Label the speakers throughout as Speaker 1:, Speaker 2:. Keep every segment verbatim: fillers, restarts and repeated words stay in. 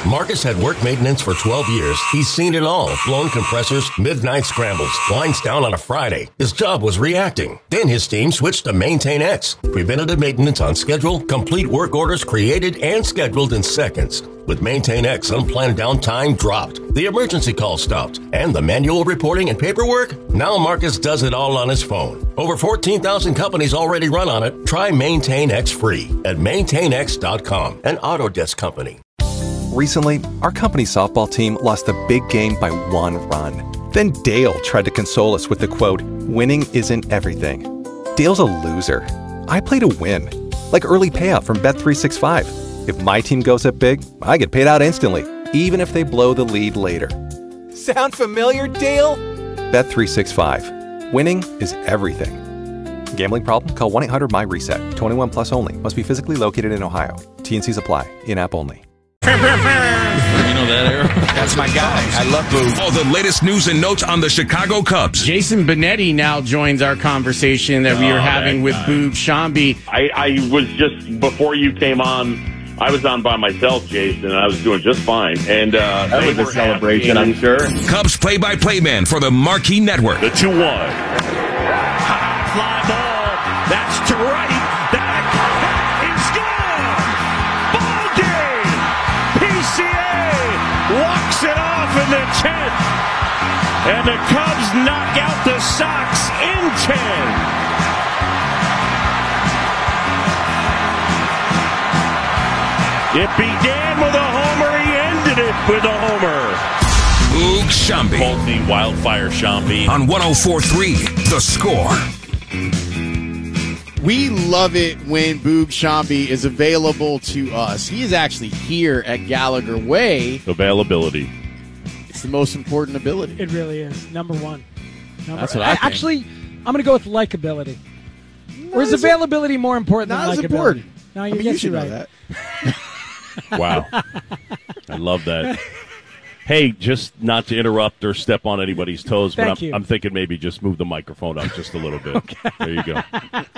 Speaker 1: Marcus had work maintenance for twelve years. He's seen it all. Blown compressors, midnight scrambles, lines down on a Friday. His job was reacting. Then his team switched to Maintain X. Preventative maintenance on schedule, complete work orders created and scheduled in seconds. With Maintain X, unplanned downtime dropped. The emergency call stopped. And the manual reporting and paperwork? Now Marcus does it all on his phone. Over fourteen thousand companies already run on it. Try Maintain X free at maintain x dot com, an Autodesk company.
Speaker 2: Recently, our company's softball team lost a big game by one run. Then Dale tried to console us with the quote, "Winning isn't everything." Dale's a loser. I play to win. Like early payout from Bet three sixty-five. If my team goes up big, I get paid out instantly, even if they blow the lead later. Sound familiar, Dale? Bet three sixty-five. Winning is everything. Gambling problem? Call one eight hundred my reset. twenty-one plus only. Must be physically located in Ohio. T and Cs apply. In-app only.
Speaker 3: You know that era?
Speaker 4: That's my guy. I love Boog.
Speaker 5: All the latest news and notes on the Chicago Cubs.
Speaker 6: Jason Benetti now joins our conversation that we
Speaker 3: Oh,
Speaker 6: were having with Boog Sciambi.
Speaker 7: I, I was just, before you came on, I was on by myself, Jason, and I was doing just fine. And uh,
Speaker 8: that was a celebration, I'm sure.
Speaker 5: Cubs play-by-play man for the Marquee Network.
Speaker 7: The two one.
Speaker 3: High fly ball. That's to right. That is gone. Ball game. P C A walks it off in the tenth. And the Cubs knock out the Sox in ten. It began with a homer. He ended it with a homer.
Speaker 5: Boog Sciambi.
Speaker 3: Called me Wildfire Sciambi.
Speaker 5: On one oh four three, The Score.
Speaker 4: We love it when Boog Sciambi is available to us. He is actually here at Gallagher Way.
Speaker 7: Availability.
Speaker 4: It's the most important ability.
Speaker 9: It really is. Number one. Number
Speaker 4: That's what I think.
Speaker 9: Actually, I'm going to go with likability.
Speaker 4: Not
Speaker 9: Or is
Speaker 4: as
Speaker 9: availability more important
Speaker 4: not
Speaker 9: than
Speaker 4: as
Speaker 9: likability?
Speaker 4: important.
Speaker 9: No,
Speaker 4: I
Speaker 9: you
Speaker 4: mean,
Speaker 9: get
Speaker 4: you should
Speaker 9: you
Speaker 4: know
Speaker 9: right.
Speaker 4: that.
Speaker 7: Wow. I love that. Hey, just not to interrupt or step on anybody's toes, but
Speaker 9: Thank
Speaker 7: I'm,
Speaker 9: you.
Speaker 7: I'm thinking maybe just move the microphone up just a little bit.
Speaker 9: Okay.
Speaker 7: There you go.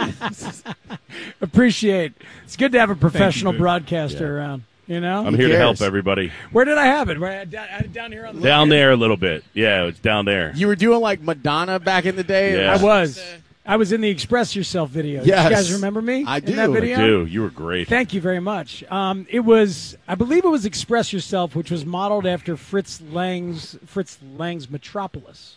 Speaker 9: Appreciate. It's good to have a professional
Speaker 7: dude.
Speaker 9: broadcaster
Speaker 7: Yeah.
Speaker 9: around. You know,
Speaker 7: I'm here to
Speaker 4: cares?
Speaker 7: help everybody.
Speaker 9: Where did I have it? Right down, down here on the
Speaker 7: Down there a little bit. Yeah, it's down there.
Speaker 4: You were doing like Madonna back in the day?
Speaker 7: Yeah.
Speaker 9: I was. I was in the Express Yourself video.
Speaker 4: Yes.
Speaker 9: You guys remember me?
Speaker 4: I
Speaker 9: in
Speaker 4: do.
Speaker 9: that
Speaker 4: I
Speaker 9: video?
Speaker 7: I do. You were great.
Speaker 9: Thank you very much. Um, it was, I believe, it was Express Yourself, which was modeled after Fritz Lang's Fritz Lang's Metropolis.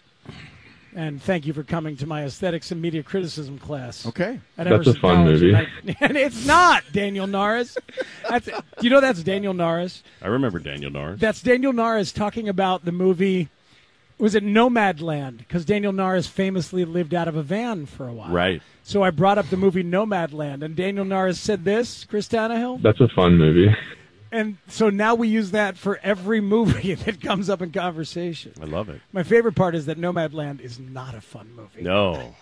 Speaker 9: And thank you for coming to my aesthetics and media criticism class.
Speaker 4: Okay.
Speaker 9: At
Speaker 8: That's a
Speaker 9: Emerson
Speaker 8: fun
Speaker 9: College.
Speaker 8: movie.
Speaker 9: And, I- and it's not Daniel Norris. That's, do you know that's Daniel Norris?
Speaker 7: I remember Daniel Norris.
Speaker 9: That's Daniel Norris talking about the movie. Was it Nomadland? Because Daniel Norris famously lived out of a van for a while.
Speaker 7: Right.
Speaker 9: So I brought up the movie Nomadland, and Daniel Norris said this, Chris Tannehill.
Speaker 8: That's a fun movie.
Speaker 9: And so now we use that for every movie that comes up in conversation.
Speaker 7: I love it.
Speaker 9: My favorite part is that Nomadland is not a fun movie.
Speaker 7: No.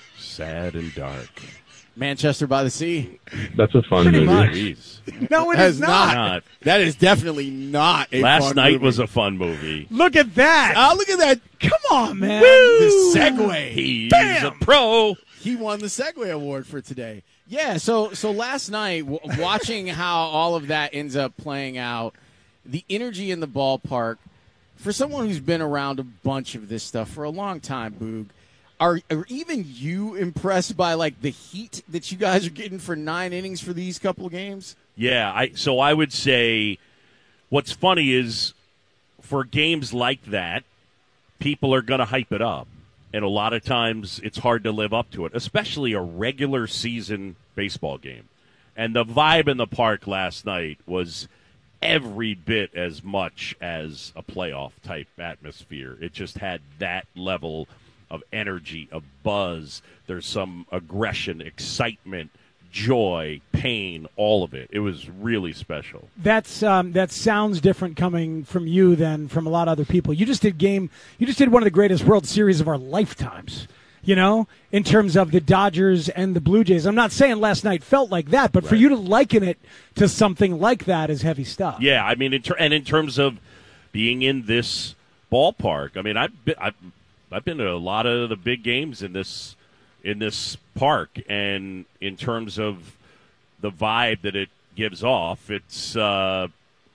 Speaker 7: Sad and dark.
Speaker 4: Manchester by the Sea.
Speaker 8: That's a fun
Speaker 9: Pretty
Speaker 8: movie.
Speaker 9: much.
Speaker 7: Jeez.
Speaker 9: No, it
Speaker 4: That
Speaker 9: is
Speaker 4: is
Speaker 9: not.
Speaker 7: Not.
Speaker 4: That is definitely not a
Speaker 7: Last
Speaker 4: fun
Speaker 7: night
Speaker 4: movie.
Speaker 7: was a fun movie.
Speaker 9: Look at that.
Speaker 4: Oh, look at that.
Speaker 9: Come on, man.
Speaker 4: The Segway.
Speaker 7: He's
Speaker 9: Bam!
Speaker 7: a pro.
Speaker 4: He won the Segway Award for today. Yeah, so so last night, w- watching how all of that ends up playing out, the energy in the ballpark, for someone who's been around a bunch of this stuff for a long time, Boog, are, are even you impressed by, like, the heat that you guys are getting for nine innings for these couple of games?
Speaker 7: Yeah, I so I would say what's funny is for games like that, people are going to hype it up. And a lot of times it's hard to live up to it, especially a regular season baseball game. And the vibe in the park last night was every bit as much as a playoff type atmosphere. It just had that level of energy, of buzz. There's some aggression, excitement, joy, pain, all of it. It was really special.
Speaker 9: That's um, that sounds different coming from you than from a lot of other people. You just did game. You just did one of the greatest World Series of our lifetimes. You know, in terms of the Dodgers and the Blue Jays. I'm not saying last night felt like that, but
Speaker 7: Right.
Speaker 9: for you to liken it to something like that is heavy stuff.
Speaker 7: Yeah, I mean, in ter- and in terms of being in this ballpark, I mean, I've been, I've, I've been to a lot of the big games in this in this park, and in terms of the vibe that it gives off, it's uh,